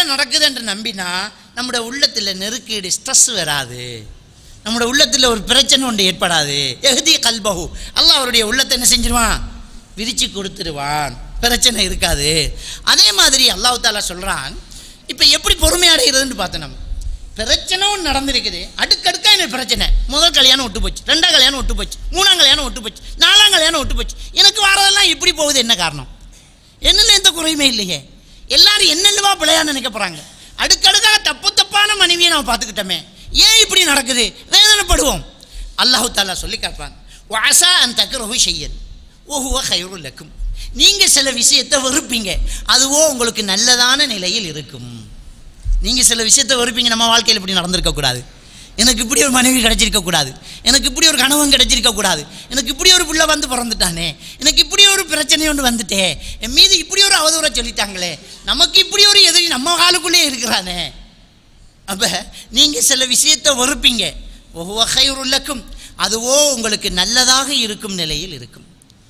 நடக்குது என்று நம்பினா நம்முடைய உள்ளத்தில் நெருக்கீடு, ஸ்ட்ரெஸ் வராது. நம்முடைய உள்ளத்தில் ஒரு பிரச்சனை ஒன்று ஏற்படாது. எஹ்தி கல்பஹு, அல்லாஹ் அவருடைய உள்ளத்தை என்ன செஞ்சிருவான்? விரிச்சு கொடுத்துருவான். பிரச்சனை இருக்காது. அதே மாதிரி அல்லாஹ் தஆலா சொல்கிறான், இப்போ எப்படி பொறுமை அடைகிறதுன்னு பார்த்தோம். நம்ம பிரச்சனை ஒன்று நடந்திருக்குது, அடுக்கடுக்காக எனக்கு பிரச்சனை. முதல் கல்யாணம் விட்டு போச்சு, ரெண்டாம் கல்யாணம் விட்டு போச்சு, மூணாம் கல்யாணம் விட்டு போச்சு, நாலாம் கல்யாணம் விட்டு போச்சு. எனக்கு வரதெல்லாம் இப்படி போகுது, என்ன காரணம்? என்னென்ன எந்த குறையுமே இல்லையே. எல்லாரும் என்னென்னவா பிள்ளையான்னு நினைக்க போகிறாங்க. அடுக்கடுக்காக தப்பான மனைவியை நான் பார்த்துக்கிட்டோமே, ஏன் இப்படி நடக்குது? வேதனைப்படுவோம். அல்லாஹ் தஆலா சொல்லி காட்டுறாங்க, வஅஸா அன் தக்ரஹு ஷையன் வஹுவ கைருல் லக்கும். நீங்கள் சில விஷயத்தை வெறுப்பீங்க, அதுவோ உங்களுக்கு நல்லதான நிலையில் இருக்கும். நீங்கள் சில விஷயத்தை வெறுப்பீங்க. நம்ம வாழ்க்கையில் இப்படி நடந்திருக்கக்கூடாது, எனக்கு இப்படி ஒரு மனைவி கிடைச்சிருக்கக்கூடாது, எனக்கு இப்படி ஒரு கணவன் கிடைச்சிருக்கக்கூடாது, எனக்கு இப்படி ஒரு பிள்ளை வந்து பிறந்துட்டானே, எனக்கு இப்படி ஒரு பிரச்சனை ஒன்று வந்துட்டே, என் மீது இப்படி ஒரு அவதூறை சொல்லிட்டாங்களே, நமக்கு இப்படி ஒரு எதிரி நம்ம காலுக்குள்ளே இருக்கிறானே. அப்போ நீங்கள் சில விஷயத்தை வெறுப்பீங்க, வஹுவ கைருல் லக்கும், அதுவோ உங்களுக்கு நல்லதாக இருக்கும் நிலையில் இருக்கும்.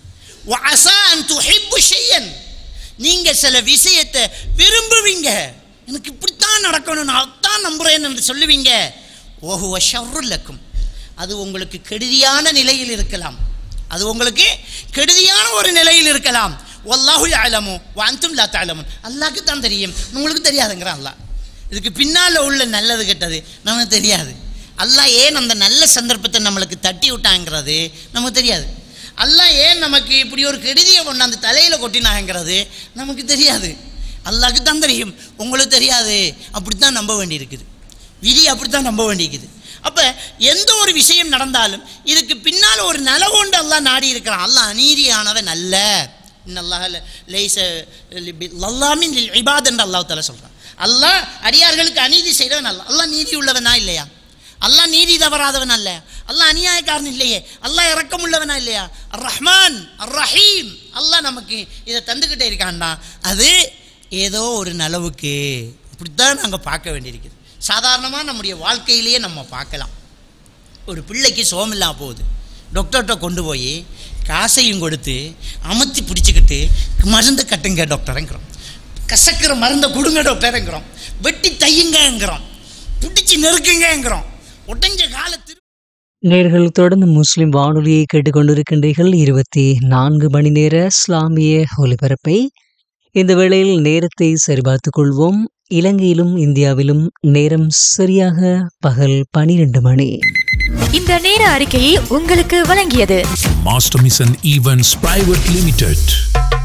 வஅஸா அன் துஹிப்பு ஷையன், நீங்கள் சில விஷயத்தை விரும்புவீங்க, எனக்கு இப்படித்தான் நடக்கணும், நான் அதான் நம்புகிறேன் என்று சொல்லுவீங்க. வஹுவ ஷர்ருல் லக்கும், அது உங்களுக்கு கெடுதியான நிலையில் இருக்கலாம், அது உங்களுக்கு கெடுதியான ஒரு நிலையில் இருக்கலாம். வல்லாஹு யஅலமு வ அன்தும் லா தஅலமுன், அல்லாஹ்க்கு தான் தெரியும், உங்களுக்கு தெரியாதுங்கிறான் அல்லாஹ். இதுக்கு பின்னால் உள்ள நல்லது கெட்டது நமக்கு தெரியாது. அல்லாஹ் ஏன் அந்த நல்ல சந்தர்ப்பத்தை நம்மளுக்கு தட்டி விட்டாங்கிறது நமக்கு தெரியாது. அல்லாஹ் ஏன் நமக்கு இப்படி ஒரு கெடுதியை கொண்டாந்து தலையில் கொட்டினாங்கிறது நமக்கு தெரியாது. அல்லாஹ்க்கு தான் தெரியும், உங்களுக்கு தெரியாது. அப்படித்தான் நம்ப வேண்டியிருக்குது, விதி அப்படித்தான் நம்ப வேண்டியிருக்குது. அப்போ எந்த ஒரு விஷயம் நடந்தாலும் இதுக்கு பின்னால் ஒரு நலவுண்டு அல்லாஹ் நாடி இருக்கிறான். அல்லாஹ் அநீதியானவன் அல்ல. இன்னல்லாஹ லைஸ லல்லாமின் லில் இபாத் என்று அல்லாஹ் தஆலா சொல்கிறான். அல்லாஹ் அடியார்களுக்கு அநீதி செய்கிறவன் அல்ல. அல்லாஹ் நீதி உள்ளவனா இல்லையா? அல்லாஹ் நீதி தவறாதவன் அல்ல. அல்லாஹ் அநியாயக்காரன் இல்லையே. அல்லாஹ் இரக்கமுள்ளவனா இல்லையா? அர் ரஹ்மான் அர் ரஹீம். அல்லாஹ் நமக்கு இதை தந்துக்கிட்டே இருக்கான்டா, அது ஏதோ ஒரு நலவுக்கு. இப்படித்தான் நாங்கள் பார்க்க வேண்டியிருக்குது. சாதாரணமாக நம்முடைய வாழ்க்கையிலேயே நம்ம பார்க்கலாம். ஒரு பிள்ளைக்கு சோமில்லா போகுது, டாக்டர்கிட்ட கொண்டு போய் காசையும் கொடுத்து அமர்த்தி பிடிச்சிக்கிட்டு மருந்து கட்டுங்க டாக்டருங்கிறோம், கசக்கிற மருந்தை கொடுங்க டாக்டருங்கிறோம், வெட்டி தையுங்கிறோம், பிடிச்சி நெருக்குங்கிறோம். உடஞ்ச காலத்தில் நேர்கள் தொடர்ந்து முஸ்லிம் வானொலியை கேட்டுக்கொண்டிருக்கின்றீர்கள். 24 மணி நேர இஸ்லாமிய ஒலிபரப்பை. இந்த வேளையில் நேரத்தை சரிபார்த்துக் கொள்வோம். இலங்கையிலும் இந்தியாவிலும் நேரம் சரியாக பகல் 12 மணி. இந்த நேர அறிக்கையை உங்களுக்கு வழங்கியது master mission events private limited.